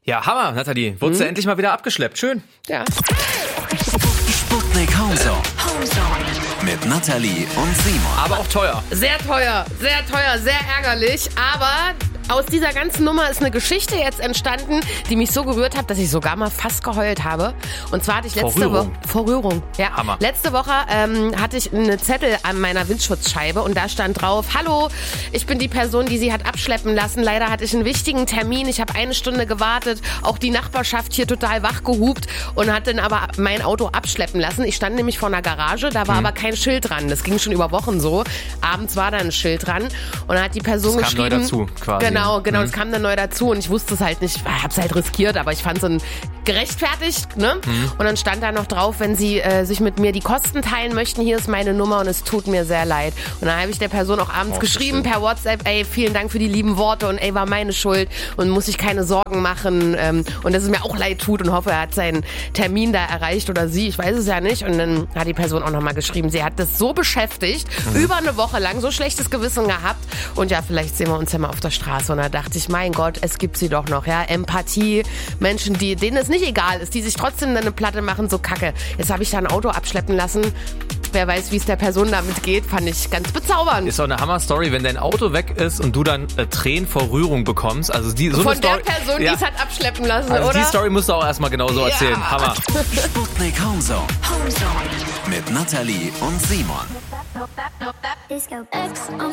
Ja, Hammer, Nathalie. Wurdest du endlich mal wieder abgeschleppt. Schön. Ja. Sputnik Homezone. Mit Nathalie und Simon. Aber auch teuer. Sehr teuer, sehr ärgerlich. Aber aus dieser ganzen Nummer ist eine Geschichte jetzt entstanden, die mich so gerührt hat, dass ich sogar mal fast geheult habe. Und zwar hatte ich letzte Woche... Vor Rührung. Ja. Hammer. Letzte Woche hatte ich eine Zettel an meiner Windschutzscheibe und da stand drauf: Hallo, ich bin die Person, die sie hat abschleppen lassen. Leider hatte ich einen wichtigen Termin. Ich habe 1 Stunde gewartet. Auch die Nachbarschaft hier total wachgehupt und hat dann aber mein Auto abschleppen lassen. Ich stand nämlich vor einer Garage, da war aber kein Schild dran. Das ging schon über Wochen so. Abends war da ein Schild dran und dann hat die Person das kam geschrieben... neu dazu, quasi. Genau, das kam dann neu dazu und ich wusste es halt nicht. Ich hab's halt riskiert, aber ich fand es gerechtfertigt, ne? Und dann stand da noch drauf, wenn Sie sich mit mir die Kosten teilen möchten, hier ist meine Nummer und es tut mir sehr leid. Und dann habe ich der Person auch abends geschrieben per WhatsApp: Ey, vielen Dank für die lieben Worte und ey, war meine Schuld und muss sich keine Sorgen machen und dass es mir auch leid tut und hoffe, er hat seinen Termin da erreicht oder sie, ich weiß es ja nicht. Und dann hat die Person auch nochmal geschrieben, sie hat das so beschäftigt, über eine Woche lang so schlechtes Gewissen gehabt und ja, vielleicht sehen wir uns ja mal auf der Straße. Und da dachte ich, mein Gott, es gibt sie doch noch, ja, Empathie, Menschen, denen es nicht egal ist, die sich trotzdem eine Platte machen, so kacke. Jetzt habe ich da ein Auto abschleppen lassen. Wer weiß, wie es der Person damit geht, fand ich ganz bezaubernd. Ist doch eine Hammer-Story, wenn dein Auto weg ist und du dann Tränen vor Rührung bekommst. Also so von eine Story, der Person, die es hat abschleppen lassen, also oder? Die Story musst du auch erstmal genauso erzählen. Ja. Hammer. Sputnik Homezone. Mit Nathalie und Simon. Disco X